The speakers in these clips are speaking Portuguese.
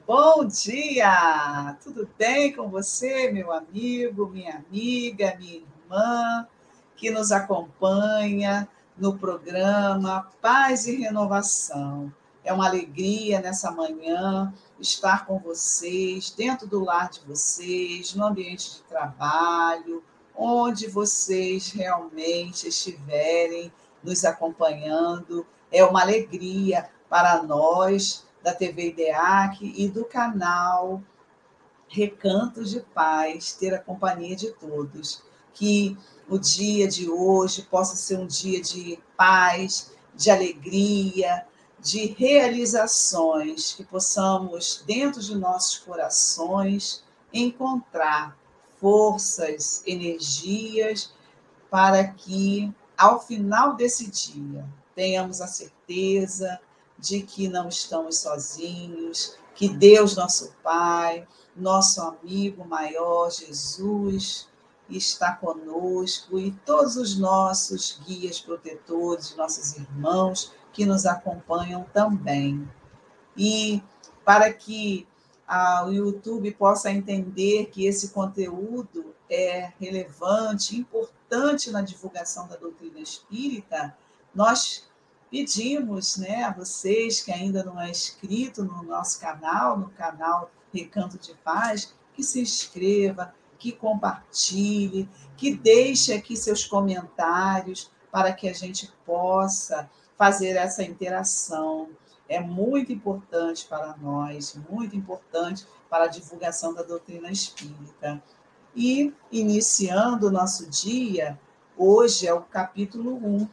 Bom dia! Tudo bem com você, meu amigo, minha amiga, minha irmã, que nos acompanha no programa Paz e Renovação. É uma alegria nessa manhã estar com vocês, dentro do lar de vocês, no ambiente de trabalho, onde vocês realmente estiverem nos acompanhando. É uma alegria para nós da TV IDEAC e do canal Recantos de Paz, ter a companhia de todos. Que o dia de hoje possa ser um dia de paz, de alegria, de realizações, que possamos, dentro de nossos corações, encontrar forças, energias para que, ao final desse dia, tenhamos a certeza de que não estamos sozinhos, que Deus, nosso Pai, nosso amigo maior, Jesus, está conosco e todos os nossos guias protetores, nossos irmãos que nos acompanham também. E para que o YouTube possa entender que esse conteúdo é relevante, importante na divulgação da doutrina espírita, nós pedimos, né, a vocês que ainda não é inscrito no nosso canal, no canal Recanto de Paz, que se inscreva, que compartilhe, que deixe aqui seus comentários para que a gente possa fazer essa interação. É muito importante para nós, muito importante para a divulgação da doutrina espírita. E, iniciando o nosso dia, hoje é o capítulo 1,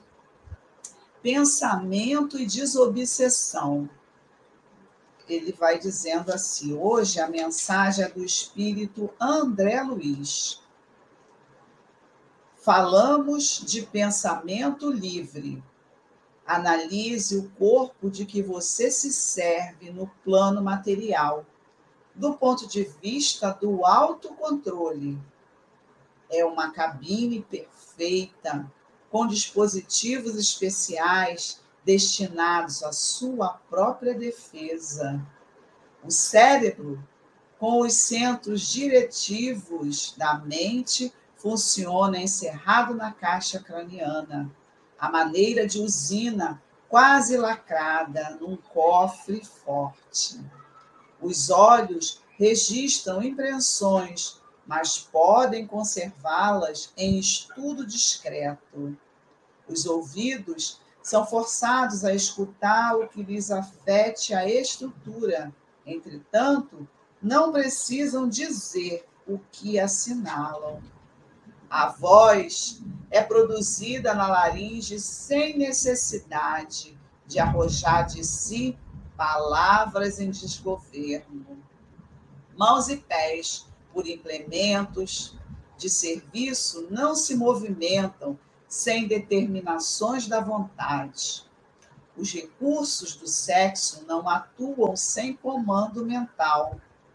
Pensamento e Desobsessão. Ele vai dizendo assim, hoje a mensagem é do espírito André Luiz. Falamos de pensamento livre. Analise o corpo de que você se serve no plano material, do ponto de vista do autocontrole. É uma cabine perfeita, com dispositivos especiais destinados à sua própria defesa. O cérebro, com os centros diretivos da mente, funciona encerrado na caixa craniana, à maneira de usina quase lacrada num cofre forte. Os olhos registram impressões, mas podem conservá-las em estudo discreto. Os ouvidos são forçados a escutar o que lhes afete a estrutura. Entretanto, não precisam dizer o que assinalam. A voz é produzida na laringe sem necessidade de arrojar de si palavras em desgoverno. Mãos e pés, por implementos de serviço, não se movimentam sem determinações da vontade. Os recursos do sexo não atuam sem comando mental.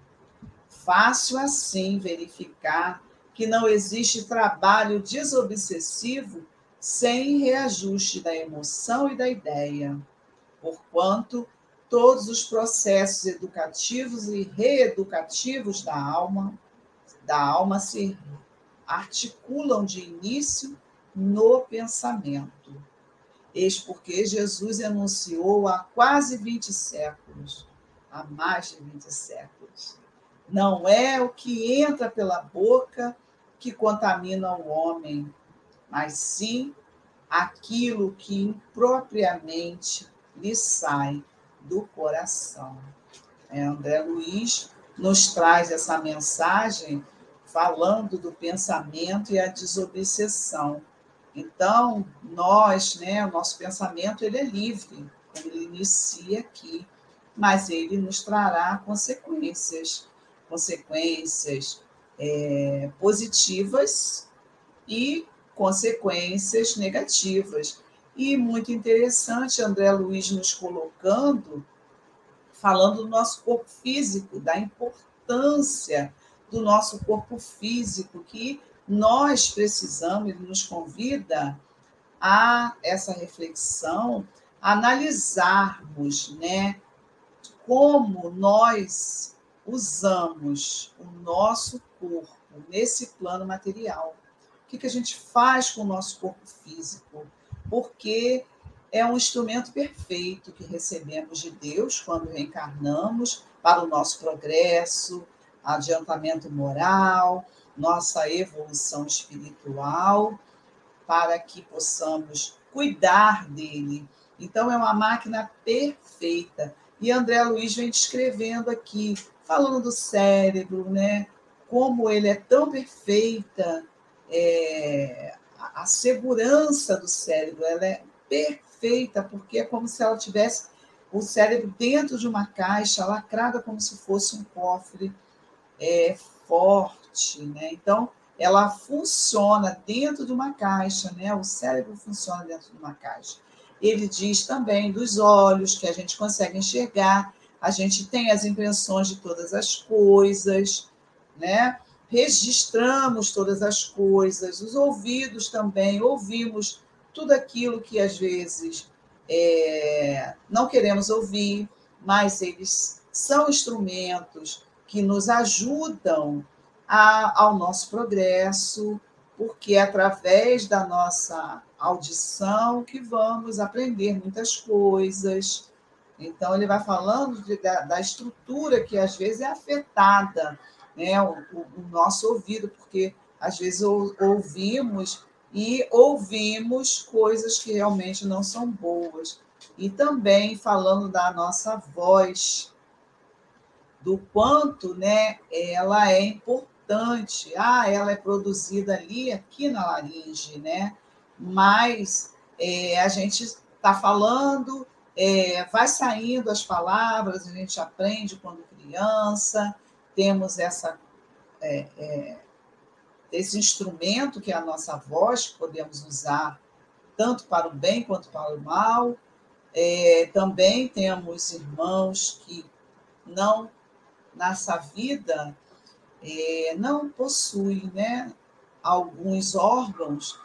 Fácil assim verificar que não existe trabalho desobsessivo sem reajuste da emoção e da ideia, porquanto todos os processos educativos e reeducativos da alma se articulam de início no pensamento. Eis porque Jesus anunciou há quase 20 séculos, há mais de 20 séculos. Não é o que entra pela boca que contamina o homem, mas sim aquilo que impropriamente lhe sai do coração. André Luiz nos traz essa mensagem falando do pensamento e a desobsessão. Então, nós, o nosso pensamento ele é livre, como ele inicia aqui, mas ele nos trará consequências positivas e consequências negativas. E muito interessante, André Luiz nos falando do nosso corpo físico, da importância do nosso corpo físico, que nós precisamos, ele nos convida a essa reflexão, a analisarmos, como nós usamos o nosso corpo nesse plano material. O que a gente faz com o nosso corpo físico? Porque é um instrumento perfeito que recebemos de Deus quando reencarnamos para o nosso progresso, adiantamento moral, nossa evolução espiritual, para que possamos cuidar dele. Então, é uma máquina perfeita. E André Luiz vem descrevendo aqui, falando do cérebro, né? Como ele é tão perfeita, a segurança do cérebro, ela é perfeita, porque é como se ela tivesse o cérebro dentro de uma caixa, lacrada como se fosse um cofre forte, né? Então, ela funciona dentro de uma caixa, né? O cérebro funciona dentro de uma caixa. Ele diz também dos olhos, que a gente consegue enxergar, a gente tem as impressões de todas as coisas, né? Registramos todas as coisas, os ouvidos também, ouvimos tudo aquilo que às vezes não queremos ouvir, mas eles são instrumentos que nos ajudam ao nosso progresso, porque é através da nossa audição que vamos aprender muitas coisas. Então, ele vai falando da estrutura que às vezes é afetada, né? O nosso ouvido, porque às vezes ouvimos coisas que realmente não são boas. E também falando da nossa voz, do quanto, né, ela é importante. Ela é produzida ali, aqui na laringe, né? Mas a gente está falando, vai saindo as palavras, a gente aprende quando criança, temos esse instrumento que é a nossa voz, que podemos usar tanto para o bem quanto para o mal. Também temos irmãos que não, nessa vida, não possuem, né, alguns órgãos,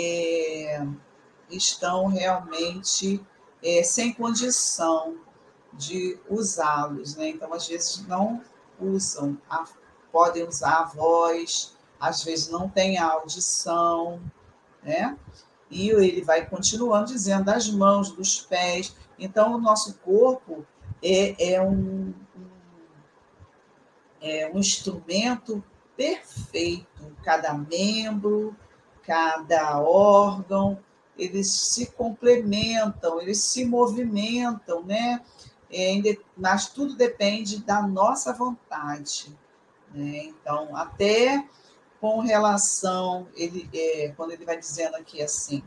estão realmente sem condição de usá-los, né? Então, às vezes, não usam, podem usar a voz, às vezes não tem a audição, né? E ele vai continuando dizendo das mãos, dos pés. Então, o nosso corpo é um instrumento perfeito. Cada membro, cada órgão, eles se complementam, eles se movimentam, né? Mas tudo depende da nossa vontade, né? Então, até com relação, quando ele vai dizendo aqui assim,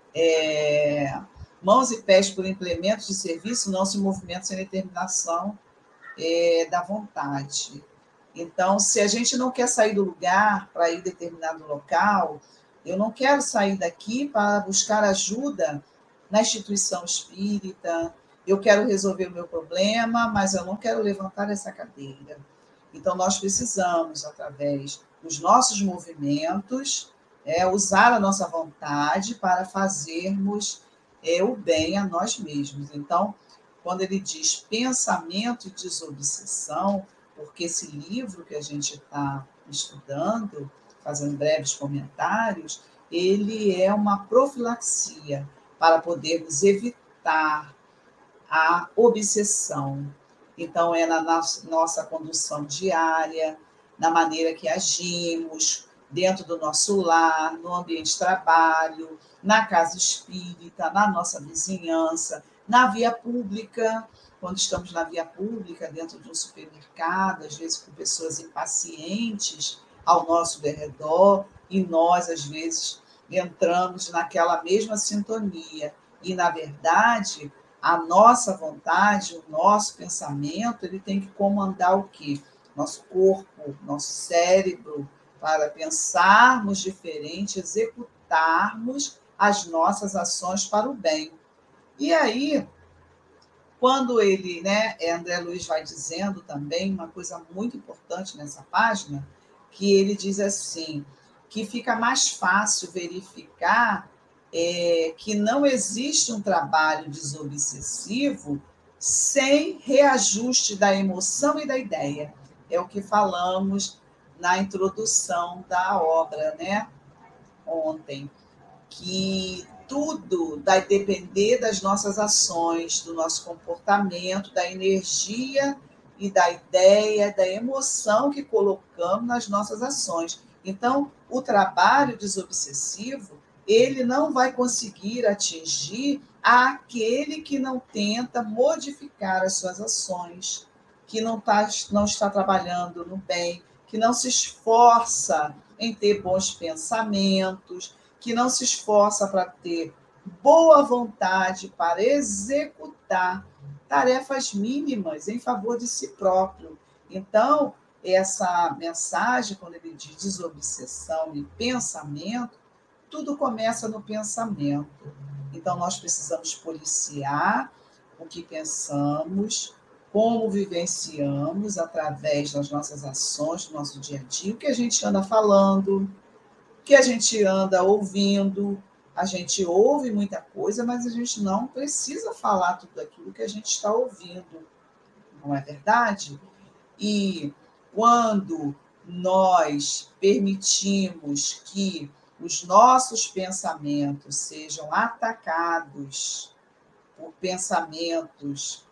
mãos e pés por implementos de serviço não se movimentam sem determinação da vontade. Então, se a gente não quer sair do lugar para ir a determinado local, eu não quero sair daqui para buscar ajuda na instituição espírita, eu quero resolver o meu problema, mas eu não quero levantar essa cadeira. Então, nós precisamos, através dos nossos movimentos, usar a nossa vontade para fazermos o bem a nós mesmos. Então, quando ele diz pensamento e desobsessão, porque esse livro que a gente está estudando, fazendo breves comentários, ele é uma profilaxia para podermos evitar a obsessão. Então, é na nossa condução diária, na maneira que agimos, dentro do nosso lar, no ambiente de trabalho, na casa espírita, na nossa vizinhança, na via pública, quando estamos na via pública, dentro de um supermercado, às vezes com pessoas impacientes ao nosso derredor, e nós, às vezes, entramos naquela mesma sintonia. E, na verdade, a nossa vontade, o nosso pensamento, ele tem que comandar o quê? Nosso corpo, nosso cérebro, para pensarmos diferente, executarmos as nossas ações para o bem. E aí, quando ele, né, André Luiz vai dizendo também uma coisa muito importante nessa página, que ele diz assim, que fica mais fácil verificar que não existe um trabalho desobsessivo sem reajuste da emoção e da ideia. É o que falamos na introdução da obra, né? Ontem, que tudo vai depender das nossas ações, do nosso comportamento, da energia e da ideia, da emoção que colocamos nas nossas ações. Então, o trabalho desobsessivo, ele não vai conseguir atingir aquele que não tenta modificar as suas ações, que não está trabalhando no bem, que não se esforça em ter bons pensamentos, que não se esforça para ter boa vontade para executar tarefas mínimas em favor de si próprio. Então, essa mensagem, quando ele diz desobsessão e pensamento, tudo começa no pensamento. Então, nós precisamos policiar o que pensamos, como vivenciamos através das nossas ações, do nosso dia a dia, o que a gente anda falando, que a gente anda ouvindo, a gente ouve muita coisa, mas a gente não precisa falar tudo aquilo que a gente está ouvindo, não é verdade? E quando nós permitimos que os nossos pensamentos sejam atacados por pensamentos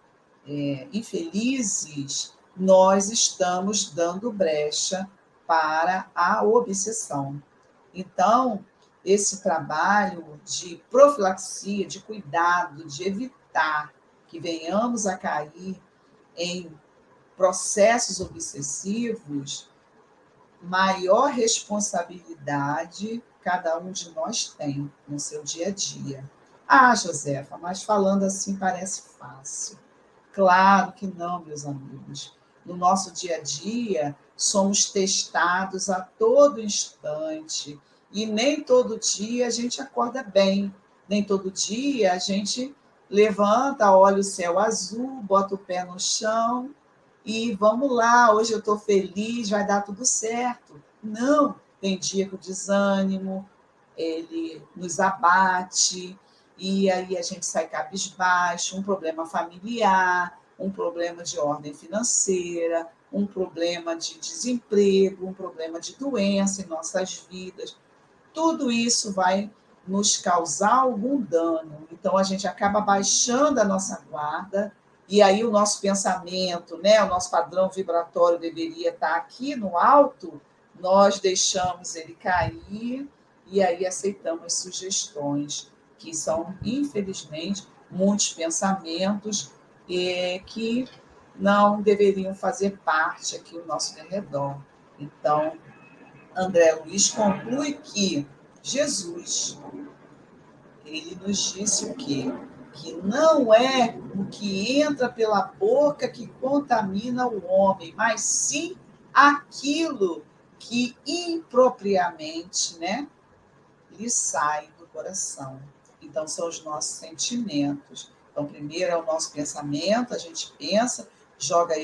infelizes, nós estamos dando brecha para a obsessão. Então, esse trabalho de profilaxia, de cuidado, de evitar que venhamos a cair em processos obsessivos, maior responsabilidade cada um de nós tem no seu dia a dia. Ah, Josefa, mas falando assim parece fácil. Claro que não, meus amigos. No nosso dia a dia, somos testados a todo instante. E nem todo dia a gente acorda bem. Nem todo dia a gente levanta, olha o céu azul, bota o pé no chão e vamos lá, hoje eu estou feliz, vai dar tudo certo. Não, tem dia que o desânimo, ele nos abate, e aí a gente sai cabisbaixo, um problema familiar, um problema de ordem financeira, um problema de desemprego, um problema de doença em nossas vidas. Tudo isso vai nos causar algum dano. Então, a gente acaba baixando a nossa guarda, e aí o nosso pensamento, né, o nosso padrão vibratório deveria estar aqui no alto, nós deixamos ele cair, e aí aceitamos sugestões, que são, infelizmente, muitos pensamentos que não deveriam fazer parte aqui do nosso derredor. Então, André Luiz conclui que Jesus, ele nos disse o quê? Que não é o que entra pela boca que contamina o homem, mas sim aquilo que impropriamente, né, lhe sai do coração. Então, são os nossos sentimentos. Então, primeiro é o nosso pensamento, a gente pensa, joga